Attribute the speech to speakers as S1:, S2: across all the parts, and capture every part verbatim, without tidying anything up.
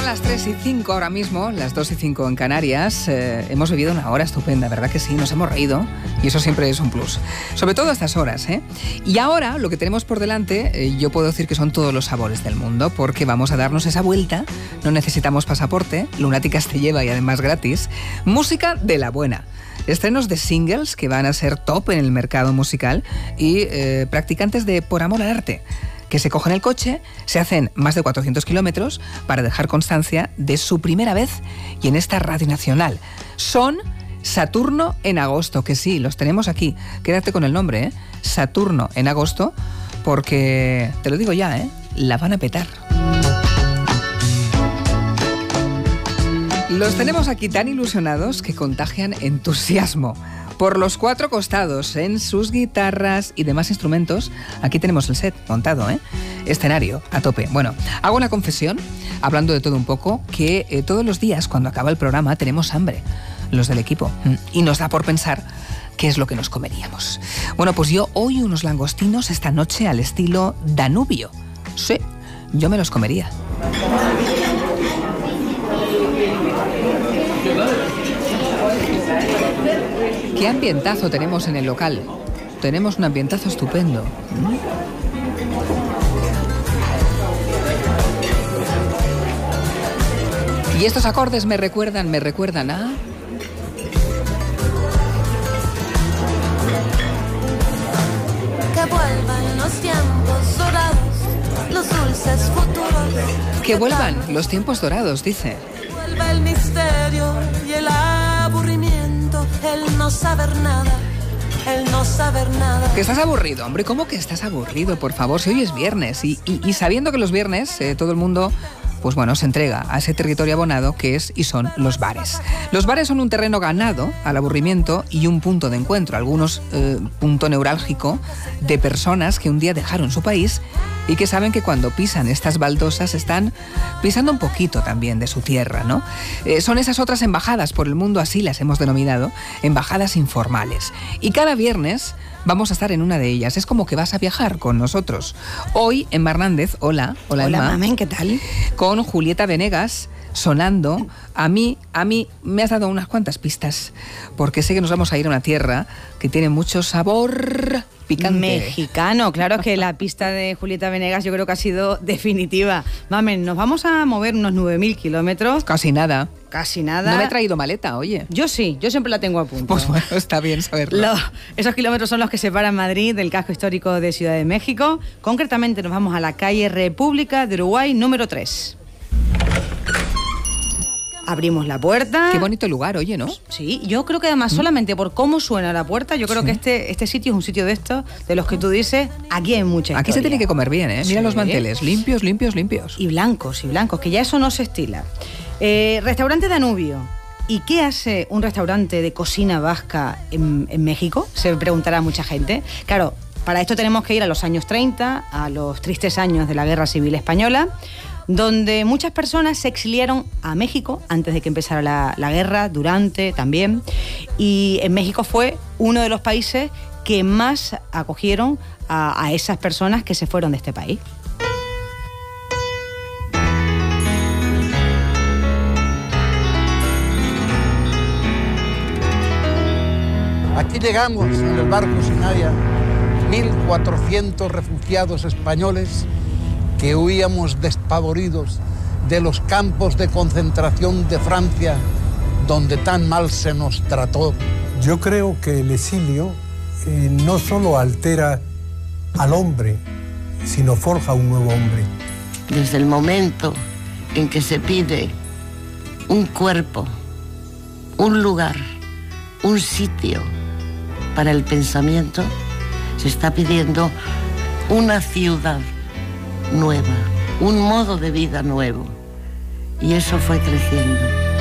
S1: las tres y cinco ahora mismo, las dos y cinco en Canarias. Eh, hemos vivido una hora estupenda, ¿verdad que sí? Nos hemos reído y eso siempre es un plus. Sobre todo a estas horas, ¿eh? Y ahora lo que tenemos por delante, eh, yo puedo decir que son todos los sabores del mundo, porque vamos a darnos esa vuelta. No necesitamos pasaporte, Lunáticas te lleva y además gratis. Música de la buena. Estrenos de singles que van a ser top en el mercado musical y eh, practicantes de Por Amor al Arte, que se cogen el coche, se hacen más de cuatrocientos kilómetros para dejar constancia de su primera vez y en esta radio nacional. Son Saturno en Agosto, que sí, los tenemos aquí. Quédate con el nombre, ¿eh? Saturno en Agosto, porque, te lo digo ya, ¿eh? La van a petar. Los tenemos aquí tan ilusionados que contagian entusiasmo. Por los cuatro costados, en sus guitarras y demás instrumentos, aquí tenemos el set montado, ¿eh? Escenario a tope. Bueno, hago una confesión, hablando de todo un poco, que eh, todos los días cuando acaba el programa tenemos hambre, los del equipo, y nos da por pensar qué es lo que nos comeríamos. Bueno, pues yo hoy unos langostinos esta noche al estilo Danubio. Sí, yo me los comería. ¿Qué ambientazo tenemos en el local? Tenemos un ambientazo estupendo. Y estos acordes me recuerdan, me recuerdan a...
S2: Que vuelvan los tiempos dorados, los dulces futuros.
S1: Que vuelvan los tiempos dorados, dice.
S2: Vuelva el misterio y el aburrimiento, el no saber nada, el no saber nada.
S1: Que estás aburrido, hombre, ¿cómo que estás aburrido? Por favor, si hoy es viernes y, y, y sabiendo que los viernes eh, todo el mundo... pues bueno, se entrega a ese territorio abonado que es y son los bares. Los bares son un terreno ganado al aburrimiento y un punto de encuentro, algunos eh, punto neurálgico de personas que un día dejaron su país y que saben que cuando pisan estas baldosas están pisando un poquito también de su tierra, ¿no? Eh, son esas otras embajadas por el mundo, así las hemos denominado, embajadas informales. Y cada viernes vamos a estar en una de ellas. Es como que vas a viajar con nosotros. Hoy, Emma Hernández, hola. Hola,
S3: Hola,
S1: Emma.
S3: mamen, ¿qué tal?
S1: Con Julieta Venegas sonando. A mí, a mí me has dado unas cuantas pistas, porque sé que nos vamos a ir a una tierra que tiene mucho sabor picante.
S3: Mexicano, claro que la pista de Julieta Venegas yo creo que ha sido definitiva. Mamen, nos vamos a mover unos nueve mil kilómetros.
S1: Casi nada.
S3: Casi nada.
S1: No me he traído maleta, oye.
S3: Yo sí, yo siempre la tengo a punto.
S1: Pues bueno, está bien saberlo.
S3: Lo, esos kilómetros son los que separan Madrid del casco histórico de Ciudad de México. Concretamente nos vamos a la calle República de Uruguay número tres. Abrimos la puerta.
S1: Qué bonito lugar, oye, ¿no?
S3: Sí, yo creo que además solamente por cómo suena la puerta, yo creo sí. que este, este sitio es un sitio de estos, de los que tú dices, aquí hay mucha historia.
S1: Aquí se tiene que comer bien, ¿eh? Mira sí. los manteles, limpios, limpios, limpios.
S3: Y blancos, y blancos, que ya eso no se estila. Eh, restaurante Danubio. ¿Y qué hace un restaurante de cocina vasca en, en México? Se preguntará mucha gente. Claro, para esto tenemos que ir a los años treinta, a los tristes años de la Guerra Civil Española, donde muchas personas se exiliaron a México antes de que empezara la, la guerra, durante también, y en México fue uno de los países que más acogieron a, a esas personas que se fueron de este país.
S4: Aquí llegamos en el barco Sinaya, mil cuatrocientos refugiados españoles que huíamos despavoridos de los campos de concentración de Francia, donde tan mal se nos trató.
S5: Yo creo que el exilio eh, no solo altera al hombre, sino forja un nuevo hombre.
S6: Desde el momento en que se pide un cuerpo, un lugar, un sitio para el pensamiento, se está pidiendo una ciudad nueva, un modo de vida nuevo. Y eso fue creciendo.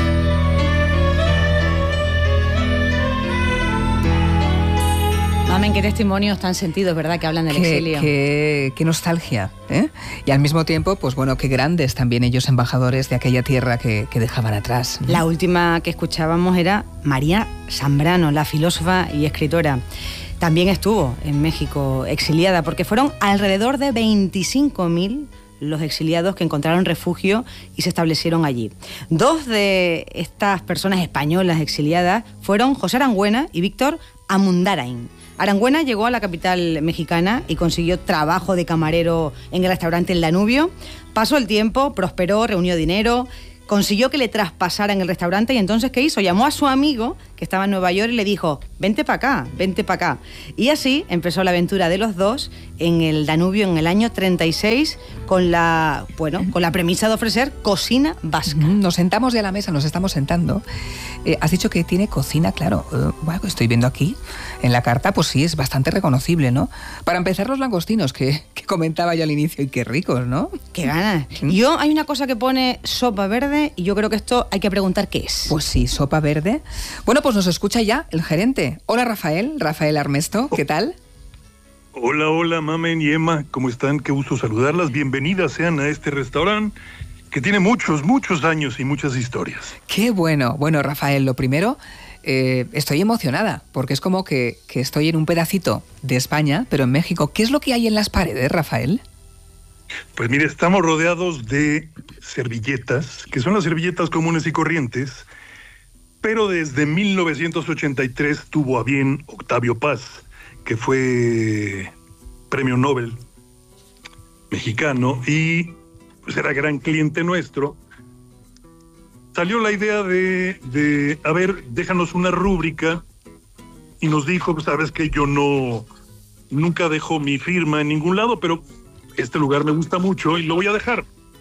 S3: Mamen, qué testimonios tan sentidos, ¿verdad?, que hablan del
S1: qué,
S3: exilio.
S1: Qué, qué nostalgia, ¿eh? Y al mismo tiempo, pues bueno, qué grandes también ellos embajadores de aquella tierra que, que dejaban atrás, ¿no?
S3: La última que escuchábamos era María Zambrano, la filósofa y escritora. También estuvo en México exiliada, porque fueron alrededor de veinticinco mil los exiliados que encontraron refugio y se establecieron allí. Dos de estas personas españolas exiliadas fueron José Arangüena y Víctor Amundarain. Arangüena llegó a la capital mexicana y consiguió trabajo de camarero en el restaurante El Danubio. Pasó el tiempo, prosperó, reunió dinero, consiguió que le traspasaran el restaurante y entonces, ¿qué hizo? Llamó a su amigo, que estaba en Nueva York, y le dijo, vente para acá, vente para acá. Y así empezó la aventura de los dos en el Danubio en el año treinta y seis con la, bueno, con la premisa de ofrecer cocina vasca.
S1: Nos sentamos ya a la mesa, nos estamos sentando. Eh, has dicho que tiene cocina, claro. Eh, bueno, estoy viendo aquí en la carta, pues sí, es bastante reconocible, ¿no? Para empezar, los langostinos, que, que comentaba yo al inicio, y qué ricos, ¿no?
S3: ¡Qué ganas! Yo, hay una cosa que pone sopa verde y yo creo que esto hay que preguntar qué es.
S1: Pues sí, sopa verde. Bueno, pues nos escucha ya el gerente. Hola, Rafael, Rafael Armesto, ¿qué tal?
S7: Hola, hola, Mamen y Emma, ¿cómo están? Qué gusto saludarlas. Bienvenidas sean a este restaurante que tiene muchos, muchos años y muchas historias.
S1: Qué bueno. Bueno, Rafael, lo primero, eh, estoy emocionada, porque es como que, que estoy en un pedacito de España, pero en México. ¿Qué es lo que hay en las paredes, Rafael?
S7: Pues mire, estamos rodeados de servilletas, que son las servilletas comunes y corrientes, pero desde mil novecientos ochenta y tres tuvo a bien Octavio Paz, que fue premio Nobel mexicano y pues era gran cliente nuestro. Salió la idea de, de, a ver, déjanos una rúbrica, y nos dijo, pues, sabes que yo no, nunca dejo mi firma en ningún lado, pero este lugar me gusta mucho y lo voy a dejar.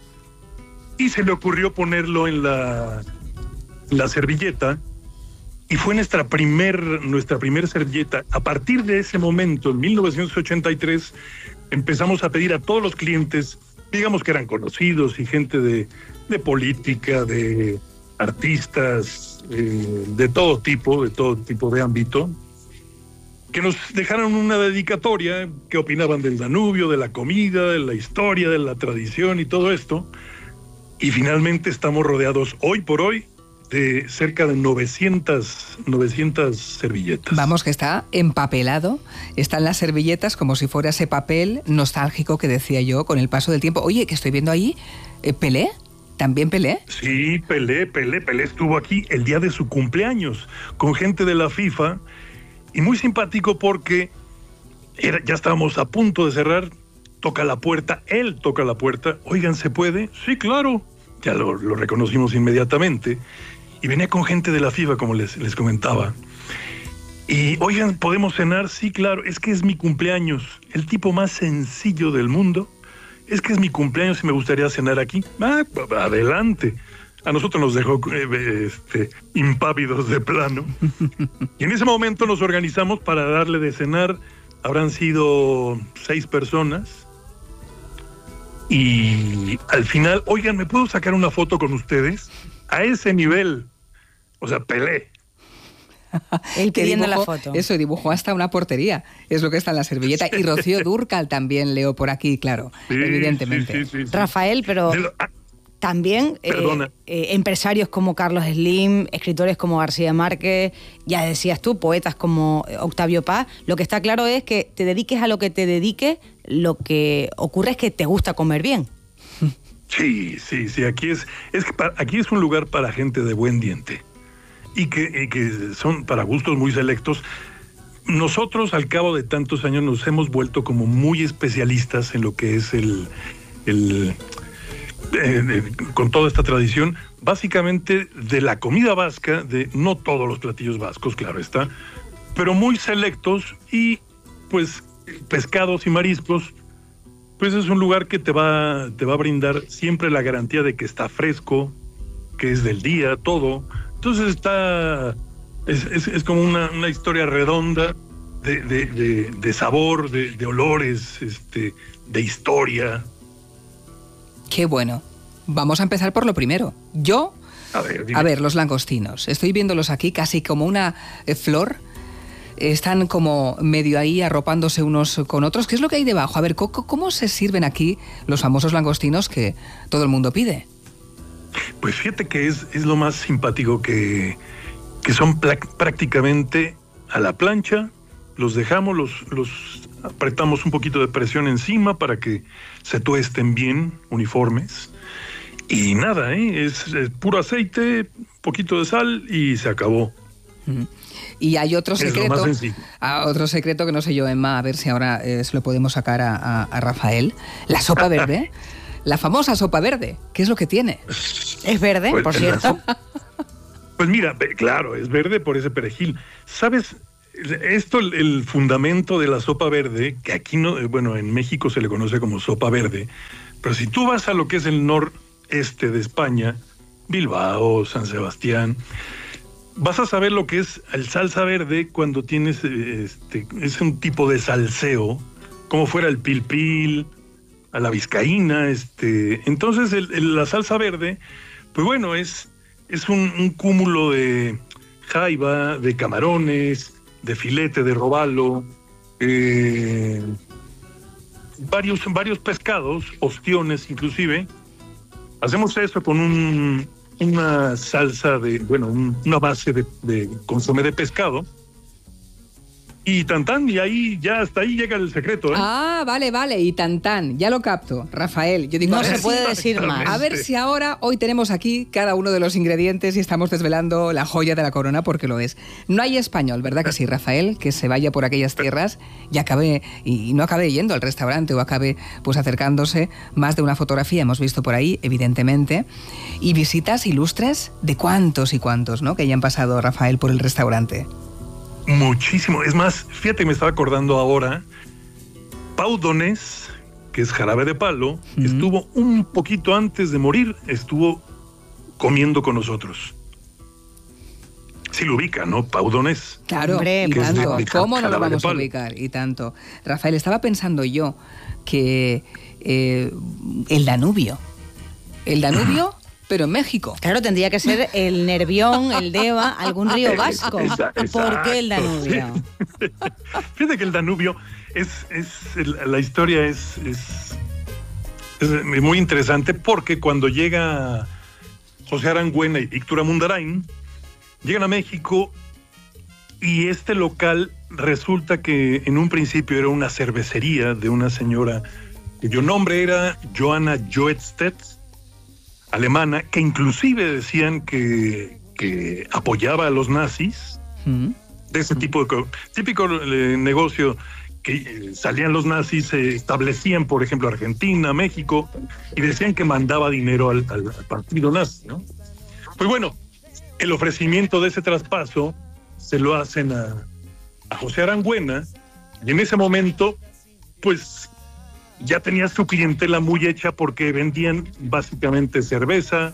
S7: Y se le ocurrió ponerlo en la, la servilleta, y fue nuestra primer, nuestra primer servilleta. A partir de ese momento, en mil novecientos ochenta y tres, empezamos a pedir a todos los clientes, digamos que eran conocidos y gente de, de política, de artistas, eh, de todo tipo, de todo tipo de ámbito, que nos dejaran una dedicatoria, qué opinaban del Danubio, de la comida, de la historia, de la tradición y todo esto. Y finalmente estamos rodeados hoy por hoy de cerca de novecientas, novecientas servilletas.
S1: Vamos, que está empapelado, están las servilletas como si fuera ese papel nostálgico que decía yo con el paso del tiempo. Oye, que estoy viendo ahí, eh, ¿Pelé? ¿También Pelé?
S7: Sí, Pelé, Pelé, Pelé estuvo aquí el día de su cumpleaños con gente de la FIFA, y muy simpático porque era, ya estábamos a punto de cerrar, toca la puerta, él toca la puerta, oigan, ¿se puede? Sí, claro, ya lo, lo reconocimos inmediatamente. Y venía con gente de la FIFA, como les, les comentaba. Y, oigan, ¿podemos cenar? Sí, claro, es que es mi cumpleaños. El tipo más sencillo del mundo. Es que es mi cumpleaños y me gustaría cenar aquí. Ah, adelante. A nosotros nos dejó eh, este, impávidos de plano. Y en ese momento nos organizamos para darle de cenar. Habrán sido seis personas. Y al final, oigan, ¿me puedo sacar una foto con ustedes? A ese nivel. O sea, Pelé.
S3: Él pidiendo
S1: dibujó,
S3: la foto.
S1: Eso, dibujó hasta una portería. Es lo que está en la servilleta. Y Rocío Dúrcal también leo por aquí, claro,
S7: sí,
S1: evidentemente.
S7: Sí, sí, sí, sí.
S3: Rafael, pero
S7: Lo, ah,
S3: también eh, eh, empresarios como Carlos Slim, escritores como García Márquez, ya decías tú, poetas como Octavio Paz. Lo que está claro es que te dediques a lo que te dediques, lo que ocurre es que te gusta comer bien.
S7: Sí, sí, sí, aquí es, es que para, aquí es un lugar para gente de buen diente y que, y que son para gustos muy selectos. Nosotros al cabo de tantos años nos hemos vuelto como muy especialistas en lo que es el, el eh, eh, con toda esta tradición, básicamente de la comida vasca, de no todos los platillos vascos, claro está, pero muy selectos, y pues pescados y mariscos. Pues es un lugar que te va, te va a brindar siempre la garantía de que está fresco, que es del día, todo. Entonces está, es, es, es como una, una historia redonda de, de, de, de sabor, de, de olores, este, de historia.
S1: Qué bueno. Vamos a empezar por lo primero. Yo,
S7: a ver,
S1: a ver, los langostinos. Estoy viéndolos aquí casi como una eh, flor. Están como medio ahí arropándose unos con otros. ¿Qué es lo que hay debajo? A ver, ¿cómo, cómo se sirven aquí los famosos langostinos que todo el mundo pide?
S7: Pues fíjate que es, es lo más simpático, que, que son prácticamente a la plancha, los dejamos, los, los apretamos un poquito de presión encima para que se tuesten bien, uniformes. Y nada, ¿eh? es, es puro aceite, poquito de sal y se acabó.
S1: Uh-huh. Y hay otro secreto, ah, otro secreto que no sé yo, Emma, a ver si ahora eh, se lo podemos sacar a, a, a Rafael. La sopa verde, la famosa sopa verde, ¿qué es lo que tiene?
S3: Es verde,
S7: pues,
S3: por cierto.
S7: Pues mira, claro, es verde por ese perejil. ¿Sabes? Esto, el, el fundamento de la sopa verde, que aquí no, bueno, en México se le conoce como sopa verde, pero si tú vas a lo que es el noreste de España, Bilbao, San Sebastián, vas a saber lo que es el salsa verde cuando tienes, este, es un tipo de salseo, como fuera el pil pil, a la vizcaína, este, entonces el, el, la salsa verde, pues bueno, es, es un, un cúmulo de jaiba, de camarones, de filete de robalo, eh, varios, varios pescados, ostiones inclusive. Hacemos eso con un, una salsa de, bueno, un, una base de, de consomé de pescado. Y tan tan, y ahí ya hasta ahí llega el secreto, ¿eh?
S1: Ah, vale, vale, y tan tan, ya lo capto, Rafael. Yo digo,
S3: no se puede decir más.
S1: A ver si ahora, hoy tenemos aquí cada uno de los ingredientes y estamos desvelando la joya de la corona porque lo es. No hay español, ¿verdad que sí, Rafael? Que se vaya por aquellas tierras y acabe, y no acabe yendo al restaurante o acabe pues acercándose. Más de una fotografía hemos visto por ahí, evidentemente. Y visitas ilustres de cuántos y cuántos, ¿no? Que hayan pasado, Rafael, por el restaurante.
S7: Muchísimo. Es más, fíjate que me estaba acordando ahora, Pau Donés, que es jarabe de palo, uh-huh. estuvo un poquito antes de morir, estuvo comiendo con nosotros. Sí lo ubica, ¿no? Pau Donés.
S1: Claro, y tanto. De, de ¿Cómo no lo vamos a ubicar? Y tanto. Rafael, estaba pensando yo que eh, el Danubio, el Danubio... pero en México.
S3: Claro, tendría que ser el Nervión, el Deva, algún río vasco.
S7: Exacto.
S3: ¿Por qué el Danubio?
S7: Sí. Fíjate que el Danubio es, es la historia es, es, es muy interesante porque cuando llega José Arangüena y Víctor Amundarain, llegan a México y este local resulta que en un principio era una cervecería de una señora cuyo nombre era Johanna Joetstedt, alemana, que inclusive decían que, que apoyaba a los nazis, mm. de ese tipo de típico eh, negocio que eh, salían los nazis, se eh, establecían, por ejemplo, Argentina, México, y decían que mandaba dinero al, al, al partido nazi, ¿no? Pues bueno, el ofrecimiento de ese traspaso se lo hacen a, a José Arangüena, y en ese momento, pues ya tenía su clientela muy hecha porque vendían básicamente cerveza,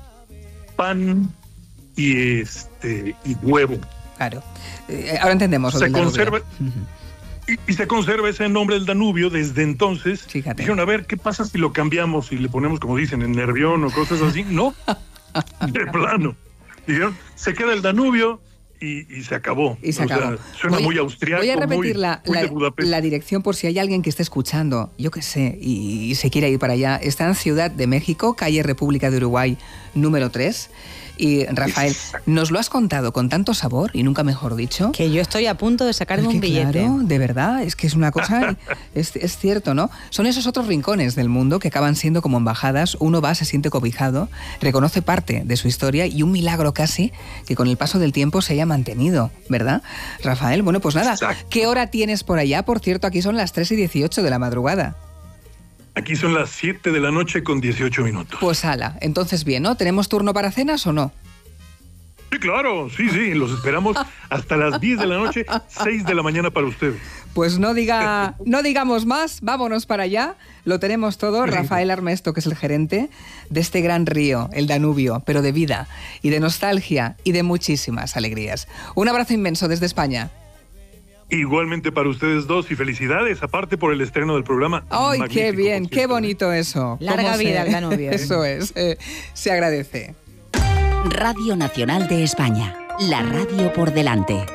S7: pan y este y huevo.
S1: Claro. Eh, ahora entendemos.
S7: Se conserva uh-huh. y, y se conserva ese nombre del Danubio desde entonces.
S1: Fíjate.
S7: Dijeron, a ver, ¿qué pasa si lo cambiamos y le ponemos, como dicen, en Nervión o cosas así? No, de plano. Dijeron, se queda el Danubio. Y, y se acabó.
S1: Y se acabó.
S7: O sea, suena
S1: voy,
S7: muy austriaco.
S1: Voy a repetir
S7: muy,
S1: la,
S7: muy
S1: la, la dirección por si hay alguien que esté escuchando, yo qué sé, y, y se quiere ir para allá. Está en Ciudad de México, calle República de Uruguay, número tres. Y Rafael, nos lo has contado con tanto sabor, y nunca mejor dicho.
S3: Que yo estoy a punto de sacarme un billete.
S1: Claro, de verdad, es que es una cosa, es, es cierto, ¿no? Son esos otros rincones del mundo que acaban siendo como embajadas. Uno va, se siente cobijado, reconoce parte de su historia y un milagro casi que con el paso del tiempo se haya mantenido, ¿verdad? Rafael, bueno, pues nada, exacto. ¿Qué hora tienes por allá? Por cierto, aquí son las tres y dieciocho de la madrugada.
S7: Aquí son las siete de la noche con dieciocho minutos.
S1: Pues ala, entonces bien, ¿no? ¿Tenemos turno para cenas o no?
S7: Sí, claro, sí, sí, los esperamos hasta las diez de la noche, seis de la mañana para ustedes.
S1: Pues no diga, no digamos más, vámonos para allá. Lo tenemos todo. Rafael Armesto, que es el gerente de este gran río, el Danubio, pero de vida y de nostalgia y de muchísimas alegrías. Un abrazo inmenso desde España.
S7: Igualmente para ustedes dos y felicidades, aparte por el estreno del programa.
S1: ¡Ay, qué bien! ¡Qué bonito eso!
S3: Larga vida al Danubio.
S1: Eso es, eh, se agradece.
S8: Radio Nacional de España, la radio por delante.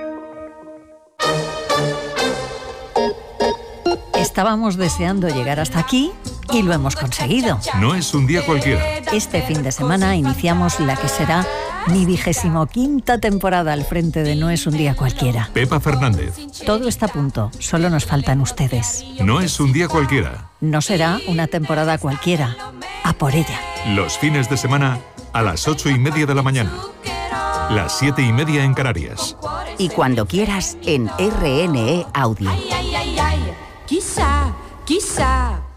S8: Estábamos deseando llegar hasta aquí y lo hemos conseguido.
S9: No es un día cualquiera.
S8: Este fin de semana iniciamos la que será
S9: Mi vigésimo quinta temporada al frente de No es un día cualquiera.
S10: Pepa Fernández.
S9: Todo está a punto, solo nos faltan ustedes.
S10: No es un día cualquiera.
S9: No será una temporada cualquiera. A por ella.
S10: Los fines de semana a las ocho y media de la mañana. Las siete y media en Canarias.
S8: Y cuando quieras en R N E Audio.
S2: Ay, ay, ay, ay. Quizá, quizá.